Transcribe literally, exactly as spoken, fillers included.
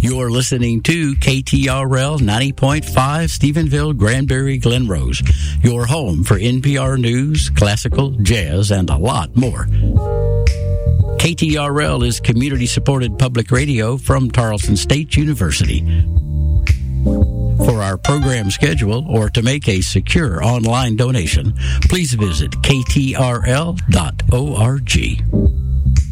You're listening to K T R L ninety point five, Stephenville, Granbury, Glen Rose, your home for N P R News, classical, jazz, and a lot more. K T R L is community-supported public radio from Tarleton State University. For our program schedule or to make a secure online donation, please visit k t r l dot org.